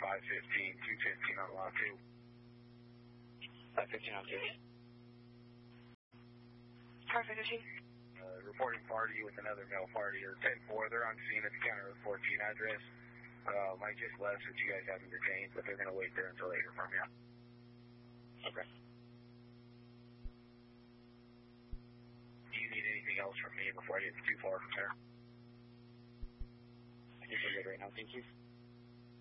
515, 215 on lot 2. 515 on 2. Car 515. Reporting party with another male party, or 10-4. They're on scene at the County Road 14 address. Mike just left since you guys haven't detained, but they're going to wait there until they hear from you. Okay. Do you need anything else from me before I get too far from there? I think we're good right now, thank you.